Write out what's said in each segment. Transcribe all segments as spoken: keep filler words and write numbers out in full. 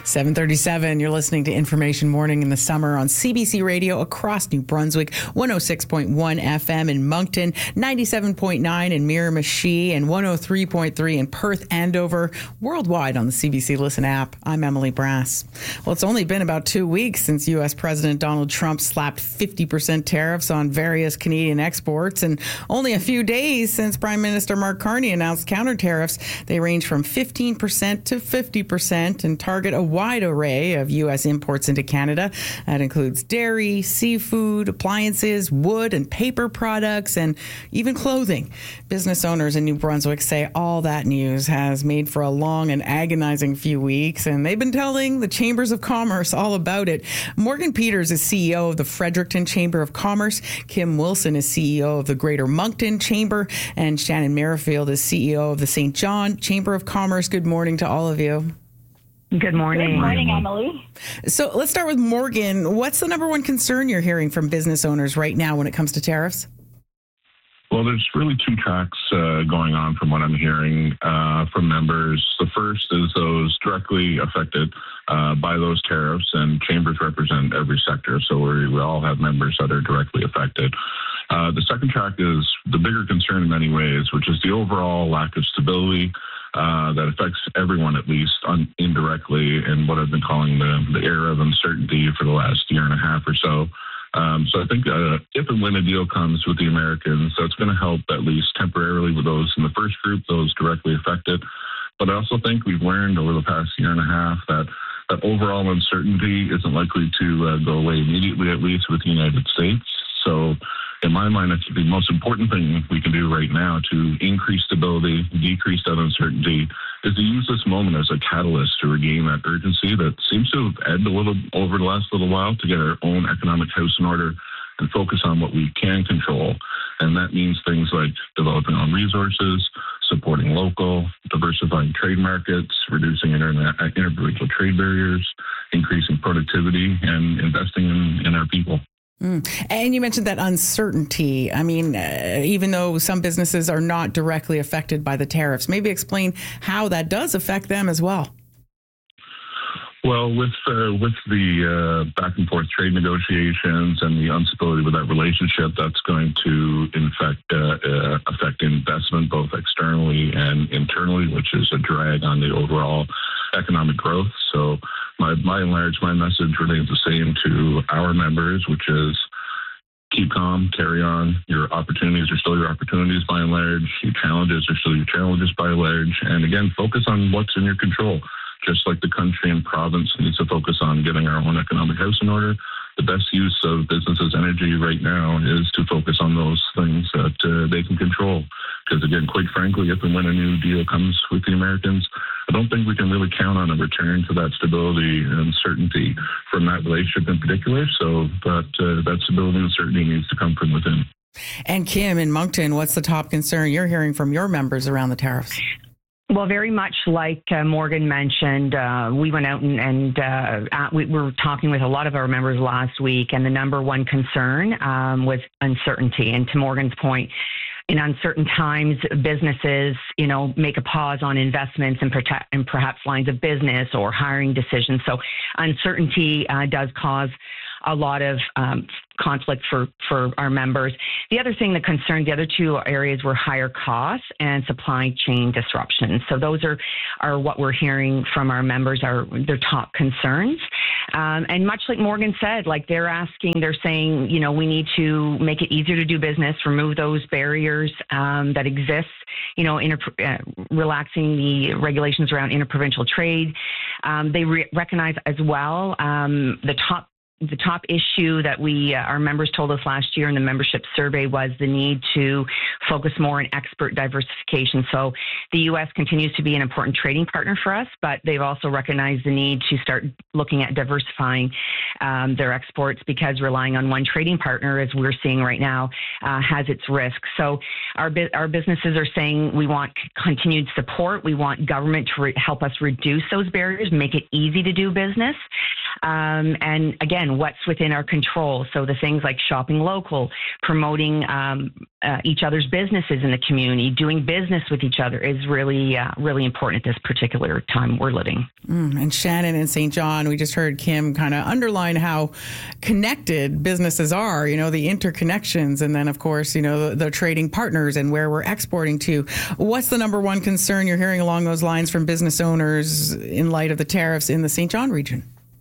seven thirty-seven, you're listening to Information Morning in the Summer on C B C Radio across New Brunswick, one oh six point one F M in Moncton, ninety-seven point nine in Miramichi, and one oh three point three in Perth, Andover, worldwide on the C B C Listen app. I'm Emily Brass. Well, it's only been about two weeks since U S President Donald Trump slapped fifty percent tariffs on various Canadian exports, and only a few days since Prime Minister Mark Carney announced counter tariffs. They range from fifteen percent to fifty percent and target a wide array of U S imports into Canada. That includes dairy, seafood, appliances, wood and paper products, and even clothing. Business owners in New Brunswick say all that news has made for a long and agonizing few weeks, and they've been telling the Chambers of Commerce all about it. Morgan Peters is C E O of the Fredericton Chamber of Commerce. Kim Wilson is C E O of the Greater Moncton Chamber, and Shannon Merrifield is C E O of the Saint John Chamber of Commerce. Good morning to all of you. Good morning. Good morning, Emily. So let's start with Morgan. What's the number one concern you're hearing from business owners right now when it comes to tariffs? Well, there's really two tracks uh, going on from what I'm hearing uh, from members. The first is those directly affected uh, by those tariffs, and chambers represent every sector, so we, we all have members that are directly affected. Uh, the second track is the bigger concern in many ways, which is the overall lack of stability uh, that affects everyone, at least un- indirectly, in what I've been calling the, the era of uncertainty for the last year and a half or so. Um, so I think uh, if and when a deal comes with the Americans, that's going to help at least temporarily with those in the first group, those directly affected. But I also think we've learned over the past year and a half that that overall uncertainty isn't likely to uh, go away immediately, at least with the United States. So in my mind, I think the most important thing we can do right now to increase stability, decrease that uncertainty, is to use this moment as a catalyst to regain that urgency that seems to have ebbed a little over the last little while, to get our own economic house in order and focus on what we can control. And that means things like developing on resources, supporting local, diversifying trade markets, reducing internet, interprovincial trade barriers, increasing productivity, and investing in, in our people. Mm. And you mentioned that uncertainty. I mean, uh, even though some businesses are not directly affected by the tariffs, maybe explain how that does affect them as well. Well, with uh, with the uh, back and forth trade negotiations and the instability with that relationship, that's going to infect, uh, uh, affect investment both externally and internally, which is a drag on the overall economic growth. So my, by and large, my message remains the same to our members, which is keep calm, carry on. Your opportunities are still your opportunities by and large. Your challenges are still your challenges by and large. And again, focus on what's in your control. Just like the country and province needs to focus on getting our own economic house in order, the best use of businesses' energy right now is to focus on those things that uh, they can control. Because again, quite frankly, if and when a new deal comes with the Americans, I don't think we can really count on a return to that stability and certainty from that relationship in particular. So that, uh, that stability and certainty needs to come from within. And Kim, in Moncton, what's the top concern you're hearing from your members around the tariffs? Well, very much like uh, Morgan mentioned, uh, we went out and, and uh, at, we were talking with a lot of our members last week, and the number one concern um, was uncertainty. And to Morgan's point, in uncertain times, businesses, you know, make a pause on investments and, protect, and perhaps lines of business or hiring decisions. So uncertainty uh, does cause a lot of um, conflict for, for our members. The other thing that concerned, the other two areas were higher costs and supply chain disruptions. So those are, are what we're hearing from our members, are their top concerns. Um, and much like Morgan said, like they're asking, they're saying, you know, we need to make it easier to do business, remove those barriers um, that exist, you know, inter- uh, relaxing the regulations around interprovincial trade. Um, they re- recognize as well um, the top The top issue that we, uh, our members told us last year in the membership survey was the need to focus more on export diversification. So the U S continues to be an important trading partner for us, but they've also recognized the need to start looking at diversifying um, their exports, because relying on one trading partner, as we're seeing right now, uh, has its risks. So our, our businesses are saying we want continued support. We want government to re- help us reduce those barriers, make it easy to do business. Um, and again, what's within our control. So the things like shopping local, promoting um, uh, each other's businesses in the community, doing business with each other is really, uh, really important at this particular time we're living. Mm, and Shannon in Saint John, we just heard Kim kind of underline how connected businesses are, you know, the interconnections, and then, of course, you know, the, the trading partners and where we're exporting to. What's the number one concern you're hearing along those lines from business owners in light of the tariffs in the Saint John region?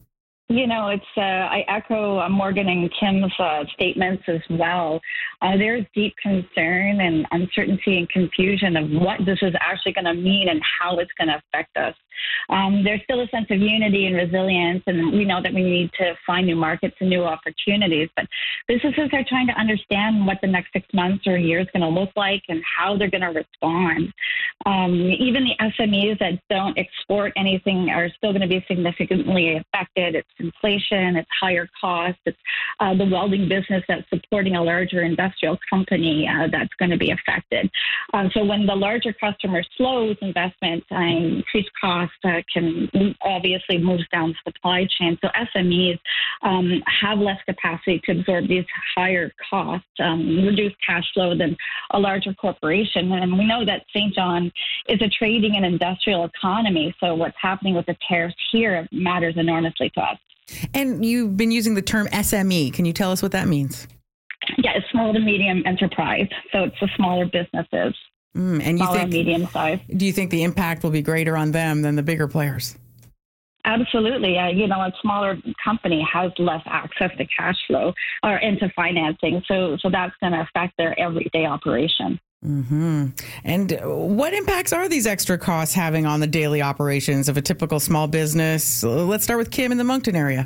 You know, it's, uh, I echo uh, Morgan and Kim's uh, statements as well. Uh, there's deep concern and uncertainty and confusion of what this is actually going to mean and how it's going to affect us. Um, there's still a sense of unity and resilience, and we know that we need to find new markets and new opportunities. But businesses are trying to understand what the next six months or a year is going to look like and how they're going to respond. Um, even the S M Es that don't export anything are still going to be significantly affected. It's inflation, it's higher costs, it's uh, the welding business that's supporting a larger industrial company uh, that's going to be affected. Um, so when the larger customer slows investment and increased costs, Uh, can obviously move down the supply chain. So S M Es um, have less capacity to absorb these higher costs, um, reduce cash flow than a larger corporation. And we know that Saint John is a trading and industrial economy. So what's happening with the tariffs here matters enormously to us. And you've been using the term S M E. Can you tell us what that means? Yeah, it's small to medium enterprise. So it's the smaller businesses. Mm, and you Smaller, think, medium size. Do you think the impact will be greater on them than the bigger players? Absolutely. Uh, you know, a smaller company has less access to cash flow or into financing. So, so that's going to affect their everyday operation. Mm-hmm. And what impacts are these extra costs having on the daily operations of a typical small business? Let's start with Kim in the Moncton area.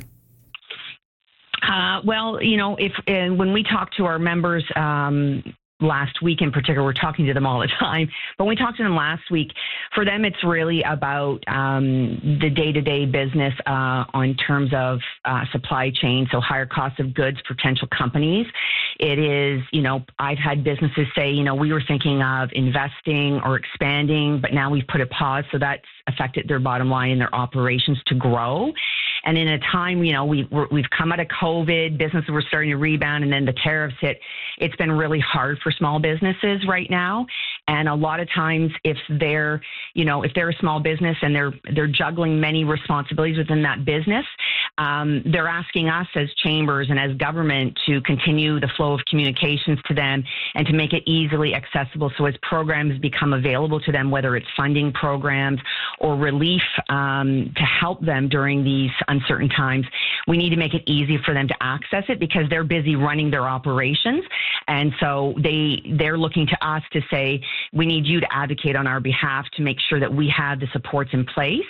Uh, well, you know, if and when we talk to our members, um, last week in particular, we're talking to them all the time, but when we talked to them last week, for them, it's really about um, the day-to-day business uh, on terms of uh, supply chain, so higher costs of goods for potential companies. It is, you know, I've had businesses say, you know, we were thinking of investing or expanding, but now we've put a pause, so that's affected their bottom line and their operations to grow. And in a time, you know, we, we're, we've come out of COVID, businesses were starting to rebound, and then the tariffs hit. It's been really hard for small businesses right now. And a lot of times, if they're, you know, if they're a small business and they're they're juggling many responsibilities within that business, um, they're asking us as chambers and as government to continue the flow of communications to them and to make it easily accessible. So as programs become available to them, whether it's funding programs or relief um, to help them during these uncertain times, we need to make it easy for them to access it because they're busy running their operations. And so they, they're looking to us to say, we need you to advocate on our behalf to make sure that we have the supports in place.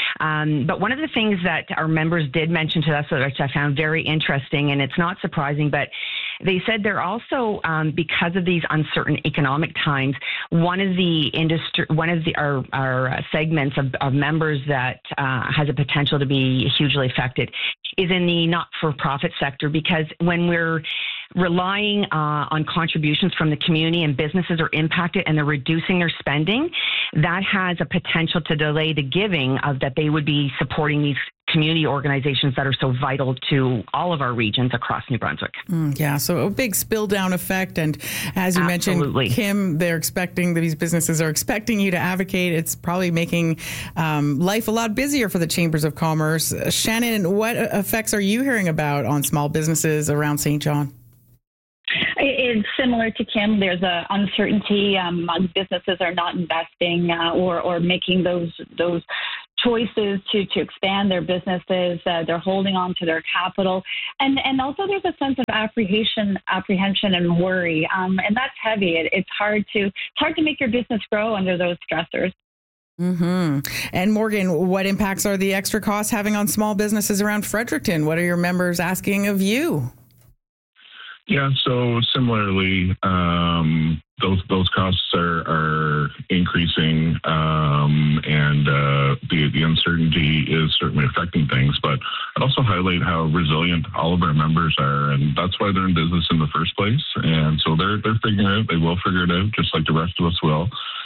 Um, but one of the things that our members did mention to us, which I found very interesting, and it's not surprising, but they said they're also, um, because of these uncertain economic times, one of the industry, one of the our, our segments of, of members that uh, has a potential to be hugely affected is in the not-for-profit sector, because when we're relying uh, on contributions from the community and businesses are impacted and they're reducing their spending, that has a potential to delay the giving of that they would be supporting these community organizations that are so vital to all of our regions across New Brunswick. Mm, yeah, so a big spill down effect. And as you Absolutely. mentioned, Kim, they're expecting, these businesses are expecting you to advocate. It's probably making um, life a lot busier for the Chambers of Commerce. Uh, Shannon, what effects are you hearing about on small businesses around Saint John? It's similar to Kim. There's a uncertainty. Um, businesses are not investing uh, or or making those those choices to to expand their businesses. Uh, they're holding on to their capital, and and also there's a sense of apprehension, apprehension and worry, um, and that's heavy. It, it's hard to it's hard to make your business grow under those stressors. Mm-hmm. And Morgan, what impacts are the extra costs having on small businesses around Fredericton? What are your members asking of you? Yeah, so similarly, um, those those costs are, are increasing, um, and uh, the the uncertainty is certainly affecting things. But I'd also highlight how resilient all of our members are, and that's why they're in business in the first place. And so they're they're figuring it out. They will figure it out, just like the rest of us will.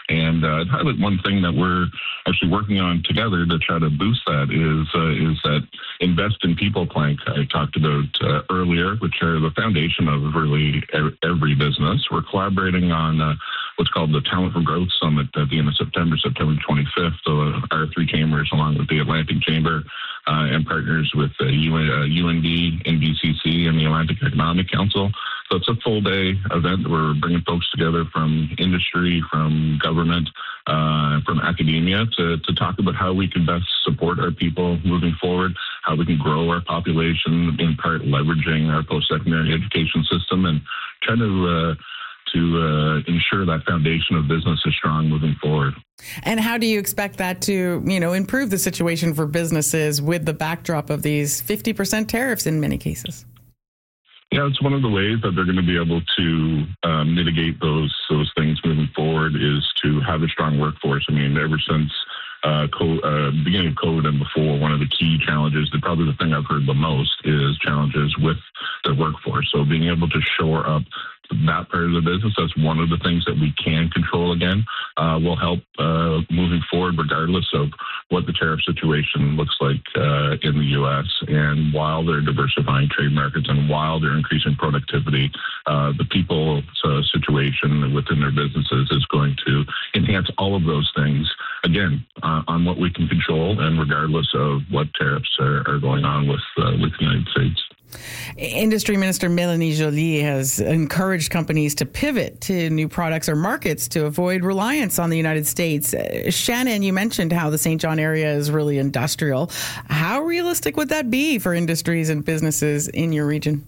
And uh, I'd highlight one thing that we're actually working on together to try to boost that is uh, is that invest in people plank I talked about uh, earlier, which are the foundation of really every business. We're collaborating on uh, what's called the Talent for Growth Summit at the end of September, September twenty-fifth. So our three chambers, along with the Atlantic Chamber uh, and partners with uh, U N D, N B C C, and the Atlantic Economic Council. So it's a full day event. We're bringing folks together from industry, from government, uh, from academia to, to talk about how we can best support our people moving forward, how we can grow our population, in part leveraging our post-secondary education system and trying to uh, to uh, ensure that foundation of business is strong moving forward. And how do you expect that to, you know, improve the situation for businesses with the backdrop of these fifty percent tariffs in many cases? Yeah, it's one of the ways that they're going to be able to uh, mitigate those those things moving forward is to have a strong workforce. I mean, ever since uh, co- uh, beginning of COVID and before, one of the key challenges, the, probably the thing I've heard the most, is challenges with the workforce. So being able to shore up that part of the business, that's one of the things that we can control again, uh, will help uh, moving forward regardless of what the tariff situation looks like uh, in the U S. And while they're diversifying trade markets and while they're increasing productivity, uh, the people's uh, situation within their businesses is going to enhance all of those things, again, uh, on what we can control and regardless of what tariffs are, are going on with, uh, with the United States. Industry Minister Mélanie Joly has encouraged companies to pivot to new products or markets to avoid reliance on the United States. Uh, Shannon, you mentioned how the Saint John area is really industrial. How realistic would that be for industries and businesses in your region?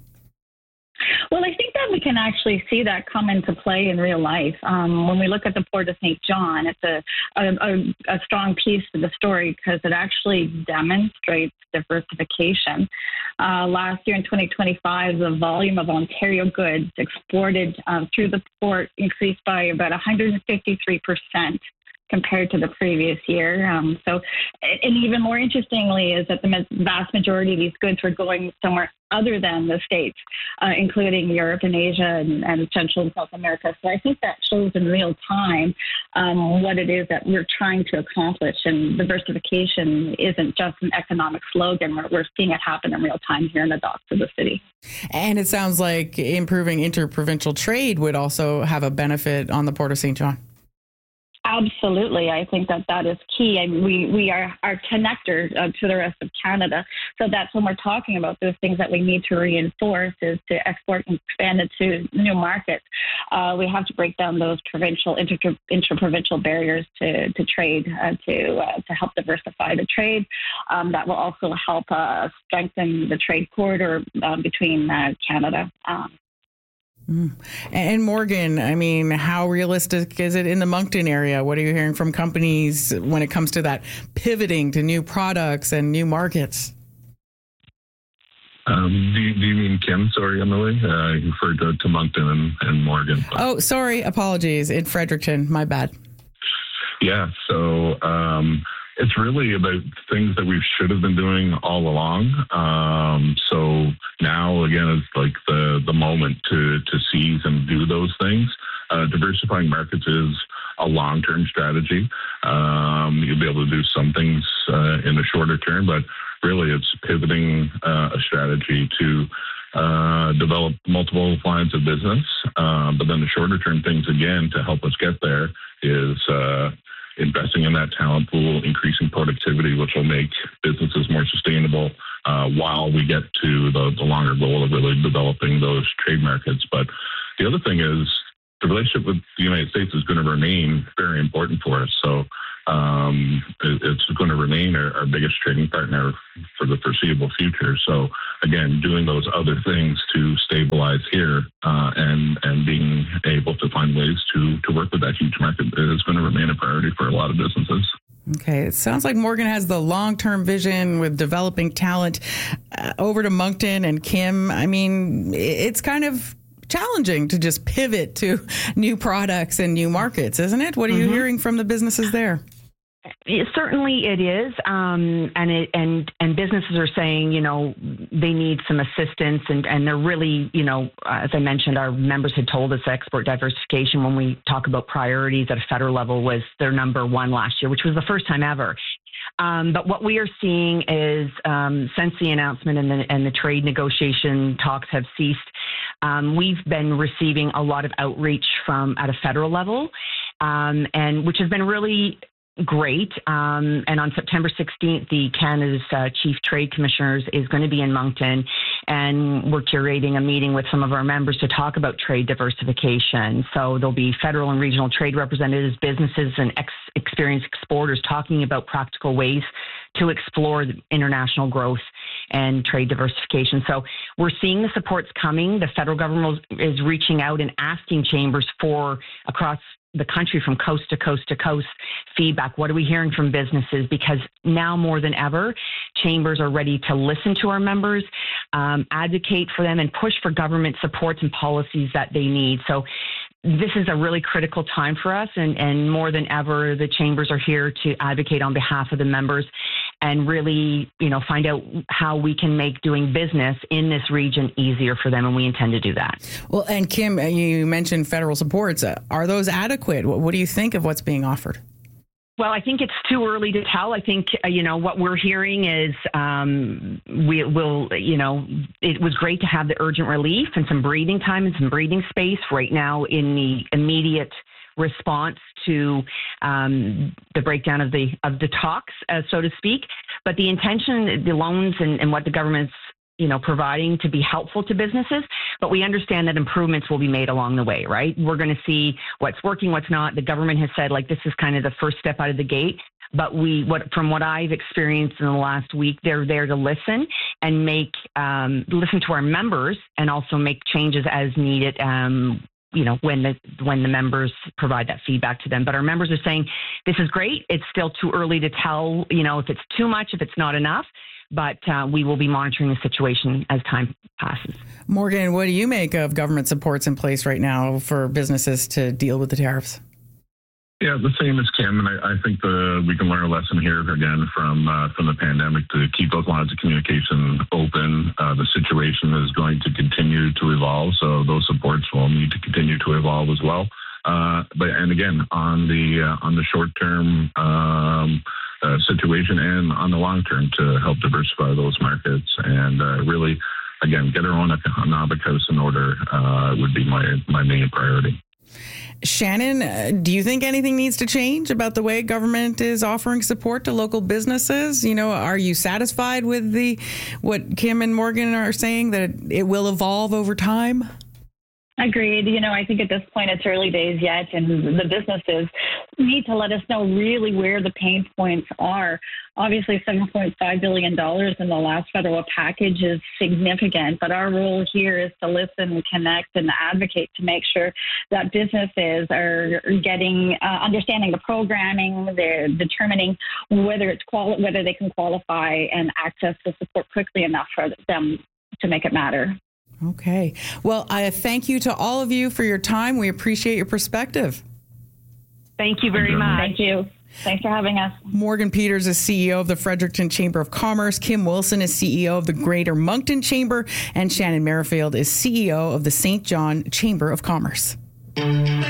Well, I think that we can actually see that come into play in real life. Um, when we look at the Port of Saint John, it's a, a, a strong piece of the story because it actually demonstrates diversification. Uh, last year in twenty twenty-five, the volume of Ontario goods exported um, through the port increased by about one hundred fifty-three percent. Compared to the previous year. Um, so, and even more interestingly is that the vast majority of these goods were going somewhere other than the States, uh, including Europe and Asia and, and Central and South America. So I think that shows in real time um, what it is that we're trying to accomplish. And diversification isn't just an economic slogan. We're, we're seeing it happen in real time here in the docks of the city. And it sounds like improving interprovincial trade would also have a benefit on the Port of Saint John. Absolutely. I think that that is key. I mean, we, we are our connector uh, to the rest of Canada. So that's when we're talking about those things that we need to reinforce is to export and expand it to new markets. Uh, we have to break down those provincial, inter, interprovincial barriers to, to trade, uh, to uh, to help diversify the trade. Um, that will also help uh, strengthen the trade corridor um, between uh, Canada. Um, Mm. And Morgan, I mean, how realistic is it in the Moncton area? What are you hearing from companies when it comes to that pivoting to new products and new markets? Um, do, you, do you mean Kim? Sorry, Emily. Uh, you referred to, to Moncton and, and Morgan. But. Oh, sorry. Apologies. In Fredericton. My bad. Yeah. So um, it's really about things that we should have been doing all along. Um, so now, again, it's like the, the moment to, to seize and do those things. Uh, diversifying markets is a long-term strategy. Um, you'll be able to do some things uh, in the shorter term, but really it's pivoting uh, a strategy to uh, develop multiple lines of business. Uh, but then the shorter-term things, again, to help us get there is uh, investing in that talent pool, increasing productivity, which will make businesses more sustainable uh, while we get to the, the longer goal of really developing those trade markets. But the other thing is the relationship with the United States is going to remain very important for us. So um, it, it's going to remain our, our biggest trading partner for the foreseeable future. So again, doing those other things to stabilize here uh, and and being able to find ways to to work with that huge market is going to remain a priority for a lot of businesses. Okay, it sounds like Morgan has the long-term vision with developing talent. Uh, over to Moncton and Kim, I mean, it's kind of challenging to just pivot to new products and new markets, isn't it? What are mm-hmm. you hearing from the businesses there? It, certainly it is, um, and it, and and businesses are saying, you know, they need some assistance, and, and they're really, you know, as I mentioned, our members had told us export diversification when we talk about priorities at a federal level was their number one last year, which was the first time ever. Um, but what we are seeing is um, since the announcement and the, and the trade negotiation talks have ceased, um, we've been receiving a lot of outreach from at a federal level, um, and which has been really great. Um, and on September sixteenth, the Canada's uh, Chief Trade Commissioners is going to be in Moncton, and we're curating a meeting with some of our members to talk about trade diversification. So there'll be federal and regional trade representatives, businesses, and ex- experienced exporters talking about practical ways to explore international growth and trade diversification. So we're seeing the supports coming. The federal government is reaching out and asking chambers for across the country from coast to coast to coast feedback. What are we hearing from businesses? Because now more than ever, chambers are ready to listen to our members, um, advocate for them, and push for government supports and policies that they need. So this is a really critical time for us, and, and more than ever, the chambers are here to advocate on behalf of the members and really, you know, find out how we can make doing business in this region easier for them, and we intend to do that. Well, and Kim, you mentioned federal supports. Are those adequate? What do you think of what's being offered? Well, I think it's too early to tell. I think, uh, you know, what we're hearing is um, we will, you know, it was great to have the urgent relief and some breathing time and some breathing space right now in the immediate response to um, the breakdown of the of the talks, uh, so to speak. But the intention, the loans and, and what the government's, you know, providing to be helpful to businesses, but we understand that improvements will be made along the way, right? We're going to see what's working, what's not. The government has said, like, this is kind of the first step out of the gate. But we, what from what I've experienced in the last week, they're there to listen and make, um, listen to our members and also make changes as needed, um, you know, when the when the members provide that feedback to them. But our members are saying, this is great. It's still too early to tell, you know, if it's too much, if it's not enough. But uh, we will be monitoring the situation as time passes. Morgan, what do you make of government supports in place right now for businesses to deal with the tariffs? Yeah, the same as Kim, and I, I think the, we can learn a lesson here again from uh, from the pandemic to keep those lines of communication open. Uh, the situation is going to continue to evolve, so those supports will need to continue to evolve as well. Uh, but and again, on the uh, on the short term um, uh, situation and on the long term to help diversify those markets and uh, really, again, get our own economic house in order uh, would be my my main priority. Shannon, uh, do you think anything needs to change about the way government is offering support to local businesses? You know, are you satisfied with the what Kim and Morgan are saying, that it will evolve over time? Agreed. You know, I think at this point it's early days yet, and the businesses need to let us know really where the pain points are. Obviously, seven point five billion dollars in the last federal package is significant, but our role here is to listen, connect, and advocate to make sure that businesses are getting, uh, understanding the programming, they're determining whether it's quali- whether they can qualify and access the support quickly enough for them to make it matter. Okay. Well, I thank you to all of you for your time. We appreciate your perspective. Thank you very much. Thank you. Thanks for having us. Morgan Peters is C E O of the Fredericton Chamber of Commerce. Kim Wilson is C E O of the Greater Moncton Chamber. And Shannon Merrifield is C E O of the Saint John Chamber of Commerce.